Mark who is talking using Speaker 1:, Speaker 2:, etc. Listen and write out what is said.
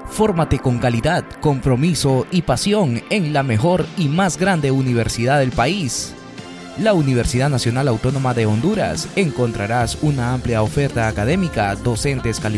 Speaker 1: Fórmate con calidad, compromiso y pasión en la mejor y más grande universidad del país. La Universidad Nacional Autónoma de Honduras. Encontrarás una amplia oferta académica, docentes calificados